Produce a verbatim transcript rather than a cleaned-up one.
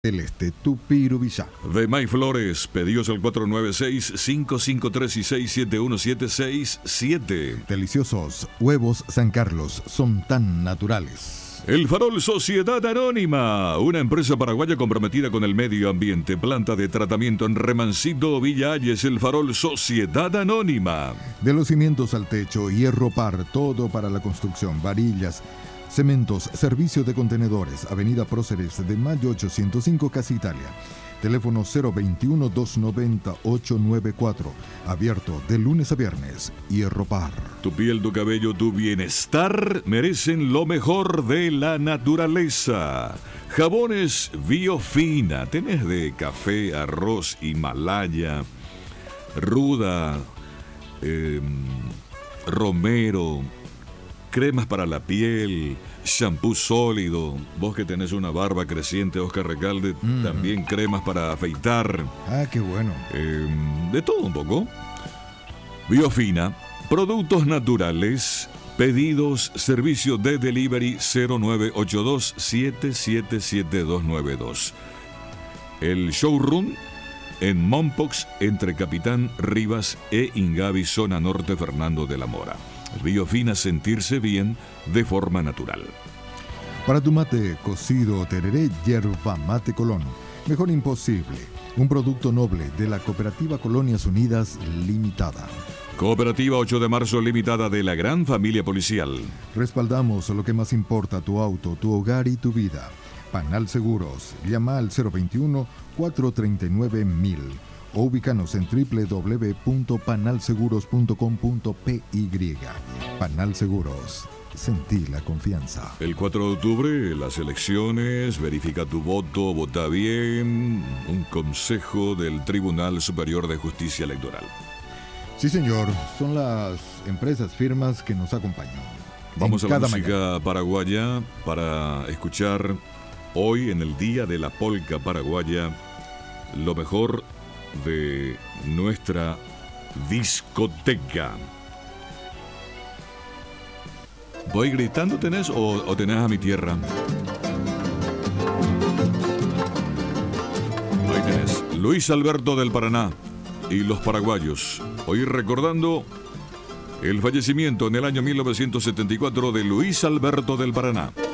del Este, Tupirubillá. De May Flores, pedidos al cuatro nueve seis, cinco cinco tres seis siete uno siete seis siete. Deliciosos huevos San Carlos, son tan naturales. El Farol Sociedad Anónima, una empresa paraguaya comprometida con el medio ambiente, planta de tratamiento en Remancito, Villa Ayes. El Farol Sociedad Anónima. De los cimientos al techo, hierro par, todo para la construcción, varillas, cementos, servicio de contenedores, Avenida Próceres de Mayo ochocientos cinco, Casa Italia. Teléfono cero veintiuno, doscientos noventa, ochocientos noventa y cuatro. Abierto de lunes a viernes. Hierro par. Tu piel, tu cabello, tu bienestar merecen lo mejor de la naturaleza. Jabones Biofina. Tenés de café, arroz, Himalaya, ruda, eh, romero, cremas para la piel, shampoo sólido. Vos que tenés una barba creciente, Oscar Recalde, mm. también cremas para afeitar. Ah, qué bueno. Eh, de todo un poco. Biofina, productos naturales, pedidos, servicio de delivery cero nueve ocho dos, siete siete siete dos nueve dos. El showroom en Mompox, entre Capitán Rivas e Ingavi, zona norte, Fernando de la Mora. Biofina, sentirse bien de forma natural. Para tu mate cocido o tereré, Yerba Mate Colón. Mejor imposible. Un producto noble de la Cooperativa Colonias Unidas Limitada. Cooperativa ocho de marzo Limitada de la Gran Familia Policial. Respaldamos lo que más importa: tu auto, tu hogar y tu vida. Panal Seguros. Llama al cero veintiuno, cuatrocientos treinta y nueve, mil. O ubícanos en doble u doble u doble u punto panal seguros punto com punto p y. Panal Seguros. Sentí la confianza. El cuatro de octubre, las elecciones, verifica tu voto, vota bien. Un consejo del Tribunal Superior de Justicia Electoral. Sí, señor. Son las empresas, firmas que nos acompañan. Vamos a la música mañana paraguaya para escuchar hoy, en el Día de la Polca Paraguaya, lo mejor de nuestra discoteca. ¿Voy gritando tenés o, o tenés a mi tierra? Ahí tenés Luis Alberto del Paraná y los paraguayos. Hoy recordando el fallecimiento en el año mil novecientos setenta y cuatro de Luis Alberto del Paraná.